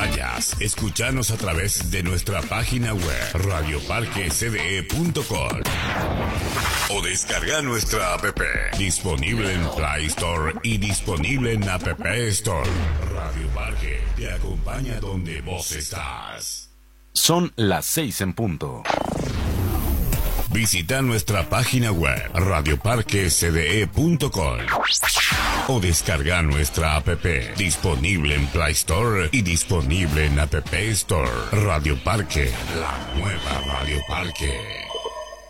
vayas. Escúchanos a través de nuestra página web radioparquecde.com o descarga nuestra app, disponible en Play Store y disponible en App Store. Radio Parque te acompaña donde vos estás. Son las 6 en punto. Visita nuestra página web radioparquecde.com o descarga nuestra app, disponible en Play Store y disponible en App Store. Radio Parque, la nueva Radio Parque.